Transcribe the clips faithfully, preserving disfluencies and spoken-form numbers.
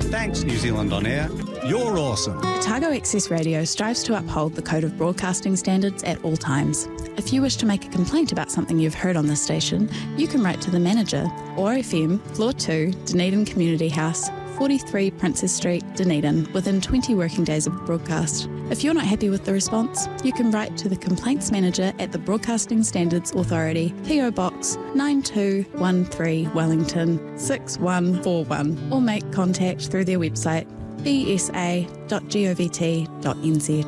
Thanks, New Zealand On Air. You're awesome. Otago Access Radio strives to uphold the Code of Broadcasting Standards at all times. If you wish to make a complaint about something you've heard on this station, you can write to the manager, O R F M, Floor two, Dunedin Community House, forty-three Princess Street, Dunedin, within twenty working days of broadcast. If you're not happy with the response, you can write to the Complaints Manager at the Broadcasting Standards Authority, P O Box nine two one three, Wellington six one four one, or make contact through their website, b s a dot govt dot n z.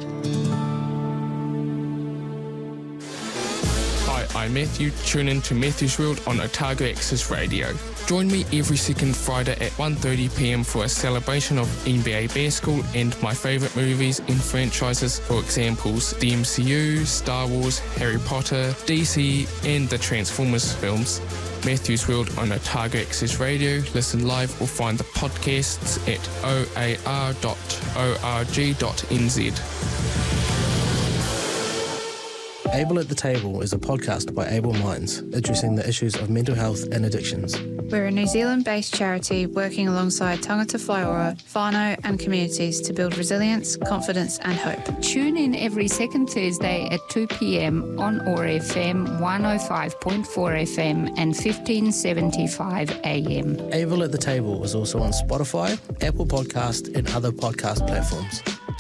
Hi, I'm Matthew. Tune in to Matthew's World on Otago Access Radio. Join me every second Friday at one thirty p m for a celebration of N B A basketball and my favourite movies and franchises, for examples, the M C U, Star Wars, Harry Potter, D C and the Transformers films. Matthew's World on Otago Access Radio. Listen live or find the podcasts at o a r dot org dot n z. Able at the Table is a podcast by Able Minds, addressing the issues of mental health and addictions. We're a New Zealand-based charity working alongside tangata whaiora, whānau and communities to build resilience, confidence and hope. Tune in every second Thursday at two p m on O R F M one oh five point four F M and fifteen seventy-five A M. Able at the Table is also on Spotify, Apple Podcast and other podcast platforms.